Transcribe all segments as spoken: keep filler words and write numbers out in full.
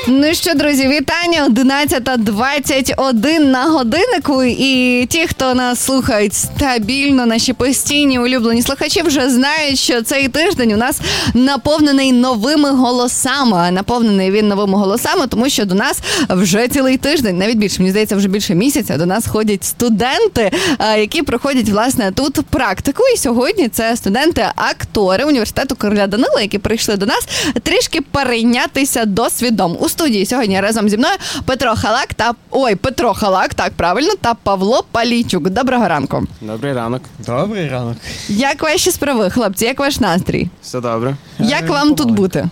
Ну що, друзі, вітання, одинадцята двадцять один на годиннику. І ті, хто нас слухають стабільно, наші постійні улюблені слухачі, вже знають, що цей тиждень у нас наповнений новими голосами. Наповнений він новими голосами, тому що до нас вже цілий тиждень, навіть більше, мені здається, вже більше місяця, до нас ходять студенти, які проходять, власне, тут практику. І сьогодні це студенти-актори університету Короля Данила, які прийшли до нас трішки перейнятися досвідом. У студії сьогодні разом зі мною Петро Халак та... Ой, Петро Халак, так, правильно, та Павло Палійчук. Доброго ранку. Добрий ранок. Добрий ранок. Як ваші справи, хлопці? Як ваш настрій? Все добре. Як вам тут бути?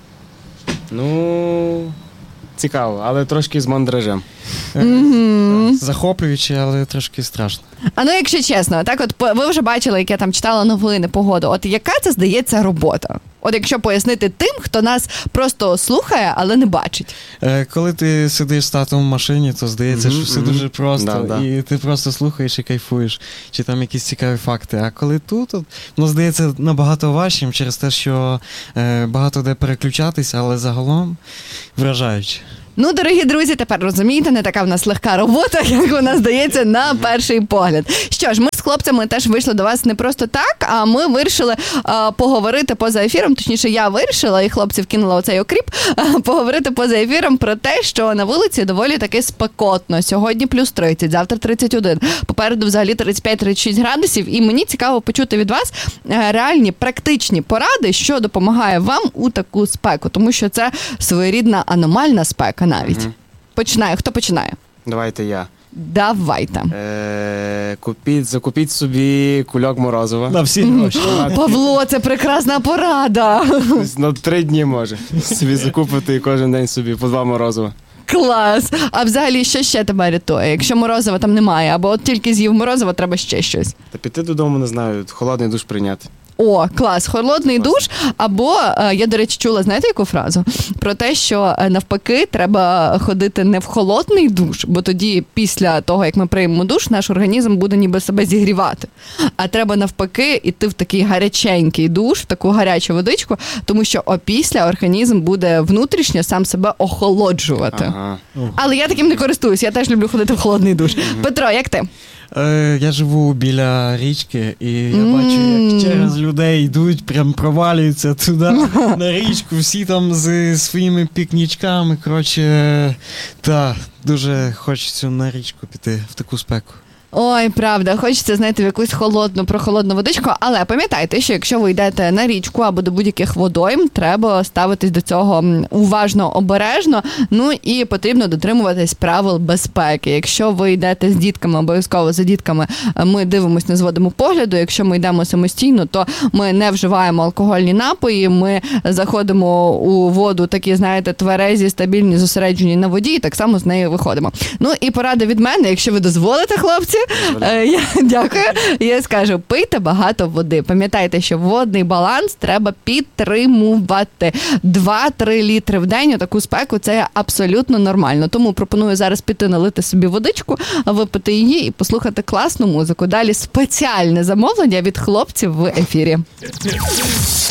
Ну, цікаво, але трошки з мандражем. Mm-hmm. Захоплююче, але трошки страшно. А ну, якщо чесно, так от ви вже бачили, як я там читала новини, погоду. От яка це, здається, робота? От якщо пояснити тим, хто нас просто слухає, але не бачить. Е, коли ти сидиш з татом в машині, то здається, mm-hmm, що все mm-hmm. дуже просто. Да, да. І ти просто слухаєш і кайфуєш. Чи там якісь цікаві факти. А коли тут, от, ну, здається, набагато важчим через те, що е, багато де переключатися, але загалом вражаюче. Ну, дорогі друзі, тепер розумієте, не така в нас легка робота, як вона здається на перший погляд. Що ж, ми з хлопцями теж вийшли до вас не просто так, а ми вирішили а, поговорити поза ефіром, точніше, я вирішила, і хлопці вкинула оцей окріп, а, поговорити поза ефіром про те, що на вулиці доволі таки спекотно. Сьогодні плюс тридцять, завтра тридцять один, попереду взагалі тридцять п'ять - тридцять шість градусів, і мені цікаво почути від вас реальні, практичні поради, що допомагає вам у таку спеку, тому що це своєрідна аномальна спека навіть. Угу. Починаю. Хто починає? Давайте я. Давайте. Е, купіть, закупіть собі кульок морозива. На всі гроші. Павло, це прекрасна порада. На три дні може. Собі закупити і кожен день собі по два морозива. Клас. А взагалі, що ще тебе рятує? Якщо морозива там немає, або от тільки з'їв морозива, треба ще щось. Та піти додому, не знаю, холодний душ прийняти. О, клас, холодний душ, або, я, до речі, чула, знаєте, яку фразу? Про те, що навпаки треба ходити не в холодний душ, бо тоді після того, як ми приймемо душ, наш організм буде ніби себе зігрівати. А треба навпаки йти в такий гаряченький душ, в таку гарячу водичку, тому що опісля організм буде внутрішньо сам себе охолоджувати. Ага. Але я таким не користуюсь, я теж люблю ходити в холодний душ. Петро, як ти? Е, я живу біля річки, і я mm. бачу, як через людей йдуть, прям провалюються туди, на річку, всі там з своїми пікнічками, коротше, та, дуже хочеться на річку піти в таку спеку. Ой, правда, хочеться, знаєте, в якусь холодну, прохолодну водичку, але пам'ятайте, що якщо ви йдете на річку або до будь-яких водойм, треба ставитись до цього уважно, обережно, ну і потрібно дотримуватись правил безпеки. Якщо ви йдете з дітками, обов'язково за дітками ми дивимося, не зводимо погляду, якщо ми йдемо самостійно, то ми не вживаємо алкогольні напої, ми заходимо у воду такі, знаєте, тверезі, стабільні, зосереджені на воді, і так само з нею виходимо. Ну і порада від мене, якщо ви дозволите, хлопці, я дякую. Я скажу, пийте багато води. Пам'ятайте, що водний баланс треба підтримувати. два-три літри в день у таку спеку – це абсолютно нормально. Тому пропоную зараз піти налити собі водичку, випити її і послухати класну музику. Далі спеціальне замовлення від хлопців в ефірі.